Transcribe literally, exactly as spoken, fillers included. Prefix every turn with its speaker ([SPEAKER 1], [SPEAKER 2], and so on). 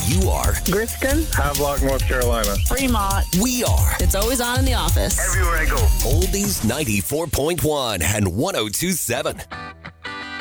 [SPEAKER 1] You are.
[SPEAKER 2] Griston,
[SPEAKER 3] Havelock, North Carolina.
[SPEAKER 2] Fremont.
[SPEAKER 1] We are.
[SPEAKER 4] It's always on in the office.
[SPEAKER 3] Everywhere I go.
[SPEAKER 1] Oldies ninety-four point one and one oh two point seven.